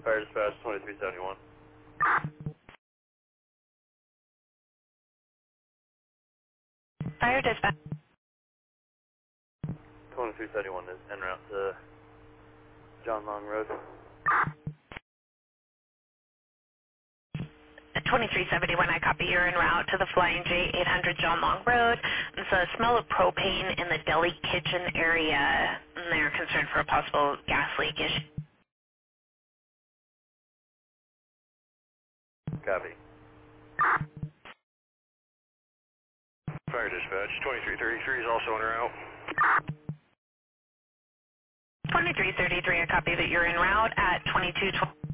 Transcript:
Fire dispatch 2371. Fire dispatch. 2371 is en route to John Long Road. 2371, I copy. You're en route to the Flying J 800 John Long Road. It's a smell of propane in the deli kitchen area, and they're concerned for a possible gas leak issue. Copy. Fire dispatch 2333 is also en route. 2333, I copy that you're en route at 2220.